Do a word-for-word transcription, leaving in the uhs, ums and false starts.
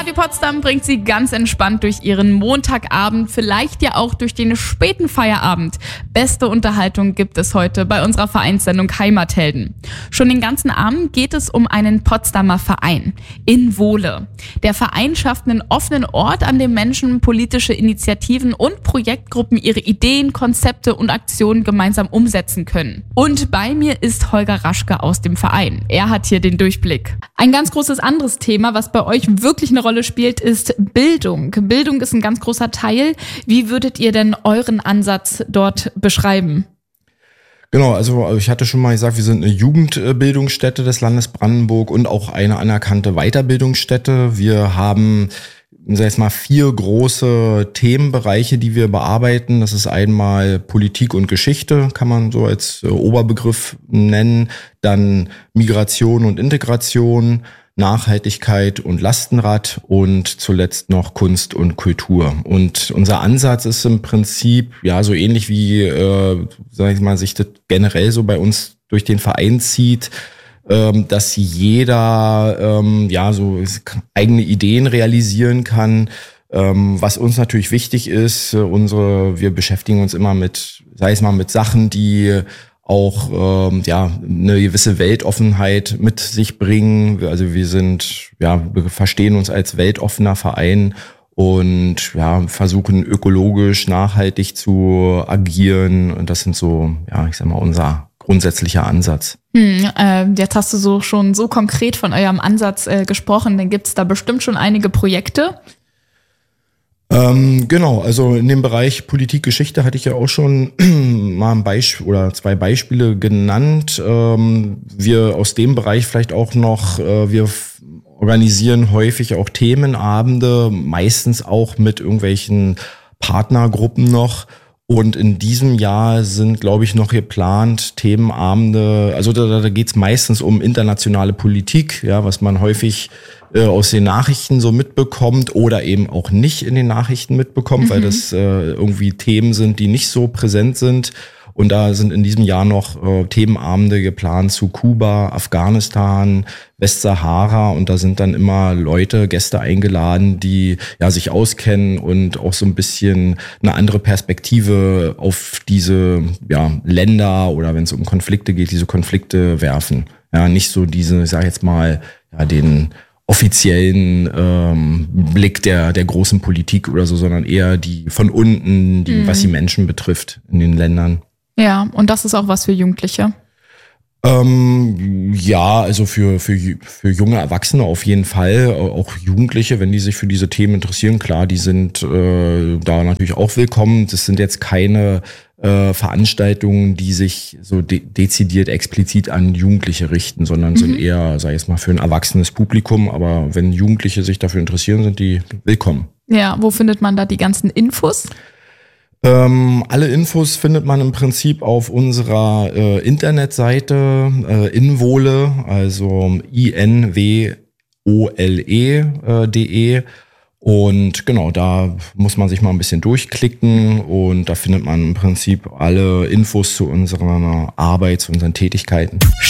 Radio Potsdam bringt Sie ganz entspannt durch Ihren Montagabend, vielleicht ja auch durch den späten Feierabend. Beste Unterhaltung gibt es heute bei unserer Vereinssendung Heimathelden. Schon den ganzen Abend geht es um einen Potsdamer Verein, Inwohle. Der Verein schafft einen offenen Ort, an dem Menschen politische Initiativen und Projektgruppen ihre Ideen, Konzepte und Aktionen gemeinsam umsetzen können. Und bei mir ist Holger Raschke aus dem Verein. Er hat hier den Durchblick. Ein ganz großes anderes Thema, was bei euch wirklich eine Rolle spielt, ist Bildung. Bildung ist ein ganz großer Teil. Wie würdet ihr denn euren Ansatz dort beschreiben? Genau, also ich hatte schon mal gesagt, wir sind eine Jugendbildungsstätte des Landes Brandenburg und auch eine anerkannte Weiterbildungsstätte. Wir haben, sag ich jetzt mal, vier große Themenbereiche, die wir bearbeiten. Das ist einmal Politik und Geschichte, kann man so als Oberbegriff nennen. Dann Migration und Integration, Nachhaltigkeit und Lastenrad und zuletzt noch Kunst und Kultur. Und unser Ansatz ist im Prinzip ja so ähnlich wie, äh, sag ich mal, sich das generell so bei uns durch den Verein zieht, ähm, dass jeder ähm, ja so eigene Ideen realisieren kann. Ähm, was uns natürlich wichtig ist, äh, unsere, wir beschäftigen uns immer mit, sei es mal mit Sachen, die auch ähm, ja eine gewisse Weltoffenheit mit sich bringen. Also wir sind, ja, wir verstehen uns als weltoffener Verein und ja, versuchen ökologisch nachhaltig zu agieren. Und das sind so, ja, ich sag mal, unser grundsätzlicher Ansatz. Hm, äh, jetzt hast du so schon so konkret von eurem Ansatz äh, gesprochen. Dann gibt es da bestimmt schon einige Projekte. Ähm, genau, also in dem Bereich Politik, Geschichte hatte ich ja auch schon mal ein Beispiel oder zwei Beispiele genannt. Ähm, wir aus dem Bereich vielleicht auch noch, äh, wir f- organisieren häufig auch Themenabende, meistens auch mit irgendwelchen Partnergruppen noch. Und in diesem Jahr sind, glaube ich, noch geplant Themenabende, also da, da geht es meistens um internationale Politik, ja, was man häufig äh, aus den Nachrichten so mitbekommt oder eben auch nicht in den Nachrichten mitbekommt, mhm. weil das äh, irgendwie Themen sind, die nicht so präsent sind. Und da sind in diesem Jahr noch äh, Themenabende geplant zu Kuba, Afghanistan, Westsahara. Und da sind dann immer Leute, Gäste eingeladen, die ja sich auskennen und auch so ein bisschen eine andere Perspektive auf diese ja, Länder oder wenn es um Konflikte geht, diese Konflikte werfen. Ja, nicht so diese, ich sage jetzt mal, ja, den offiziellen ähm, Blick der der großen Politik oder so, sondern eher die von unten, die mhm. was die Menschen betrifft in den Ländern. Ja, und das ist auch was für Jugendliche. Ähm, ja, also für, für, für junge Erwachsene auf jeden Fall, auch Jugendliche, wenn die sich für diese Themen interessieren, klar, die sind äh, da natürlich auch willkommen. Das sind jetzt keine äh, Veranstaltungen, die sich so de- dezidiert explizit an Jugendliche richten, sondern mhm. sind eher, sag ich jetzt mal, für ein erwachsenes Publikum. Aber wenn Jugendliche sich dafür interessieren, sind die willkommen. Ja, wo findet man da die ganzen Infos? Ähm, alle Infos findet man im Prinzip auf unserer äh, Internetseite äh, Inwohle, also I N W O L E äh, de. Und genau, da muss man sich mal ein bisschen durchklicken und da findet man im Prinzip alle Infos zu unserer Arbeit, zu unseren Tätigkeiten.